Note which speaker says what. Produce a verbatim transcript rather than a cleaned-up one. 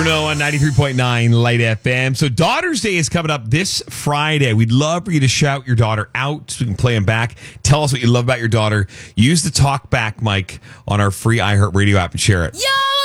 Speaker 1: Bruno on ninety-three point nine Light F M. So Daughter's Day is coming up this Friday. We'd love for you to shout your daughter out so we can play them back. Tell us what you love about your daughter. Use the talk back mic on our free iHeartRadio app and share it.
Speaker 2: Yo!